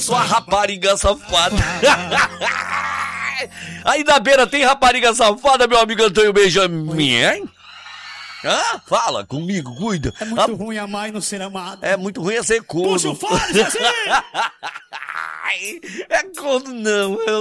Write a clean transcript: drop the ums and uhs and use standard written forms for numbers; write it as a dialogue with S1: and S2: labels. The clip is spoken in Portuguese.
S1: sua rapariga safada. Aí na beira tem rapariga safada, meu amigo Antônio Benjamin, hein? Hã? Fala comigo, cuida.
S2: É muito ruim amar e não ser amado.
S1: É muito ruim é ser corno.
S2: Puxa o fone, Zezinho!
S1: É corno não,